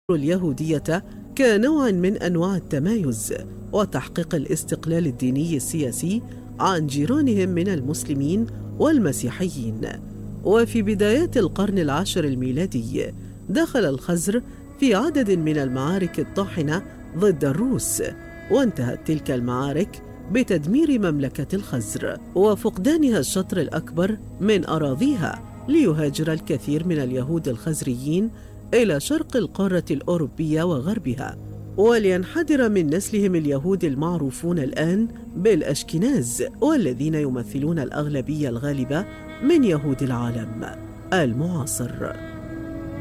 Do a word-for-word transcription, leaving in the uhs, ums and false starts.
اليهودية كنوع من أنواع التمايز وتحقيق الاستقلال الديني السياسي عن جيرانهم من المسلمين والمسيحيين. وفي بدايات القرن العاشر الميلادي دخل الخزر في عدد من المعارك الطاحنة ضد الروس، وانتهت تلك المعارك بتدمير مملكة الخزر وفقدانها الشطر الأكبر من أراضيها، ليهاجر الكثير من اليهود الخزريين إلى شرق القارة الأوروبية وغربها، ولينحدر من نسلهم اليهود المعروفون الآن بالأشكناز، والذين يمثلون الأغلبية الغالبة من يهود العالم المعاصر.